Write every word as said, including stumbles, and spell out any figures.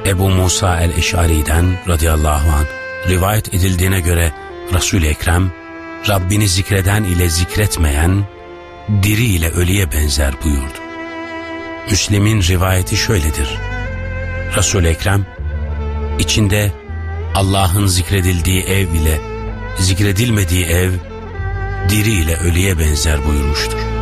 Ebu Musa el-Eş'ari'den radıyallahu anh rivayet edildiğine göre Resul-i Ekrem, Rabbini zikreden ile zikretmeyen, diri ile ölüye benzer buyurdu. Müslim'in rivayeti şöyledir. Resul-i Ekrem, içinde Allah'ın zikredildiği ev ile zikredilmediği ev, diri ile ölüye benzer buyurmuştur.